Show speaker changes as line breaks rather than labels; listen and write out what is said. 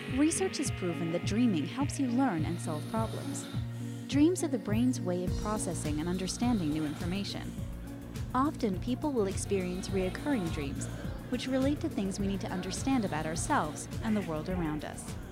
Research has proven that dreaming helps you learn and solve problems. Dreams are the brain's way of processing and understanding new information. Often, people will experience recurring dreams, which relate to things we need to understand about ourselves and the world around us.